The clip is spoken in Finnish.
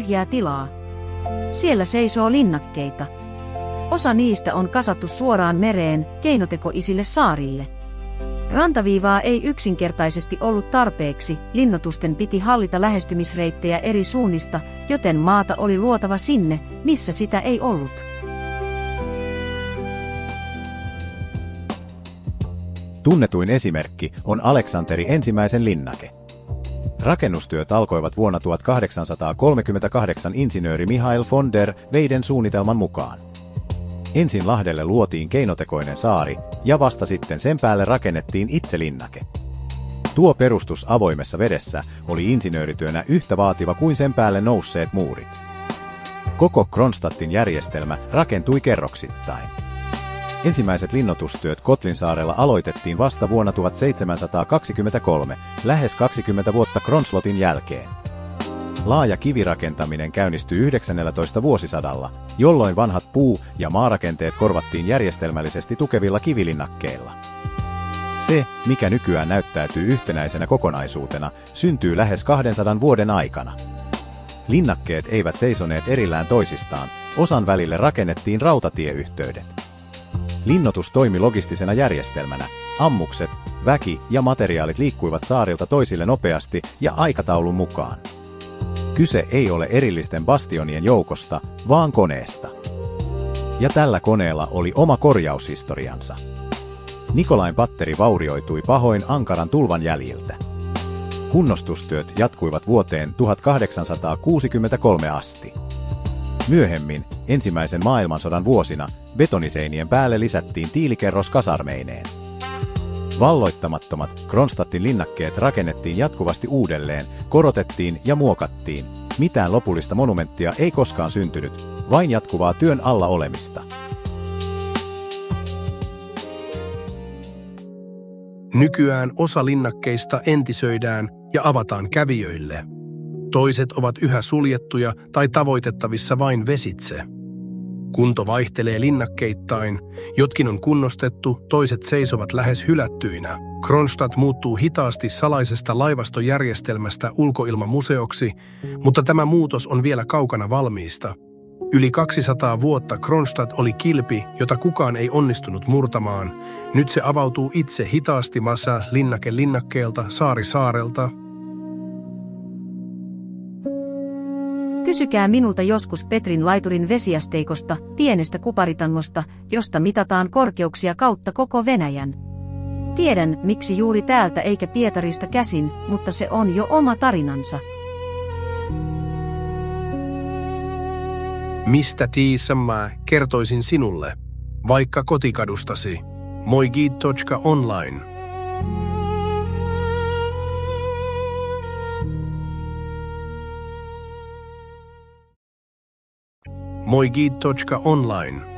tyhjää tilaa. Siellä seisoo linnakkeita. Osa niistä on kasattu suoraan mereen, keinotekoisille saarille. Rantaviivaa ei yksinkertaisesti ollut tarpeeksi, linnoitusten piti hallita lähestymisreittejä eri suunnista, joten maata oli luotava sinne, missä sitä ei ollut. Tunnetuin esimerkki on Aleksanteri ensimmäisen linnake. Rakennustyöt alkoivat vuonna 1838 insinööri Mihail von der Weyden suunnitelman mukaan. Ensin Lahdelle luotiin keinotekoinen saari, ja vasta sitten sen päälle rakennettiin itse linnake. Tuo perustus avoimessa vedessä oli insinöörityönä yhtä vaativa kuin sen päälle nousseet muurit. Koko Kronstadtin järjestelmä rakentui kerroksittain. Ensimmäiset linnoitustyöt Kotlinsaarella aloitettiin vasta vuonna 1723, lähes 20 vuotta Kronslotin jälkeen. Laaja kivirakentaminen käynnistyi 19. vuosisadalla, jolloin vanhat puu- ja maarakenteet korvattiin järjestelmällisesti tukevilla kivilinnakkeilla. Se, mikä nykyään näyttäytyy yhtenäisenä kokonaisuutena, syntyy lähes 200 vuoden aikana. Linnakkeet eivät seisoneet erillään toisistaan, osan välille rakennettiin rautatieyhteydet. Linnoitus toimi logistisena järjestelmänä, ammukset, väki ja materiaalit liikkuivat saarilta toisille nopeasti ja aikataulun mukaan. Kyse ei ole erillisten bastionien joukosta, vaan koneesta. Ja tällä koneella oli oma korjaushistoriansa. Nikolain patteri vaurioitui pahoin ankaran tulvan jäljiltä. Kunnostustyöt jatkuivat vuoteen 1863 asti. Myöhemmin, ensimmäisen maailmansodan vuosina, betoniseinien päälle lisättiin tiilikerros kasarmeineen. Valloittamattomat Kronstadtin linnakkeet rakennettiin jatkuvasti uudelleen, korotettiin ja muokattiin. Mitään lopullista monumenttia ei koskaan syntynyt, vain jatkuvaa työn alla olemista. Nykyään osa linnakkeista entisöidään ja avataan kävijöille. Toiset ovat yhä suljettuja tai tavoitettavissa vain vesitse. Kunto vaihtelee linnakkeittain, jotkin on kunnostettu, toiset seisovat lähes hylättyinä. Kronstadt muuttuu hitaasti salaisesta laivastojärjestelmästä ulkoilmamuseoksi, mutta tämä muutos on vielä kaukana valmiista. Yli 200 vuotta Kronstadt oli kilpi, jota kukaan ei onnistunut murtamaan. Nyt se avautuu itse hitaasti massa linnake linnakkeelta, saari saarelta. Kysykää minulta joskus Petrin laiturin vesiasteikosta, pienestä kuparitangosta, josta mitataan korkeuksia kautta koko Venäjän. Tiedän, miksi juuri täältä eikä Pietarista käsin, mutta se on jo oma tarinansa. Mistä tiissä mä kertoisin sinulle, vaikka kotikadustasi. Moigid.online. Moigid.online